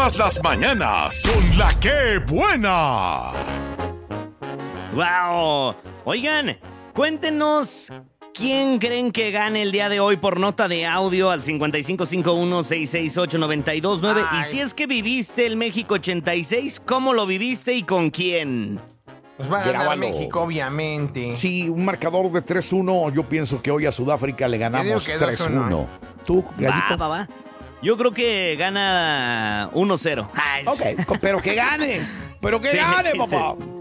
Todas las mañanas con La ¡Qué Buena! ¡Wow! Oigan, cuéntenos quién creen que gane el día de hoy por nota de audio al 5551-668-929. Y si es que viviste el México 86, ¿cómo lo viviste y con quién? Pues va a ganar México, obviamente. Sí, un marcador de 3-1. Yo pienso que hoy a Sudáfrica le ganamos 3-1. ¿Tú, Gallito? Va. Yo creo que gana 1-0. Ok, pero que gane. Pero que gane, papá.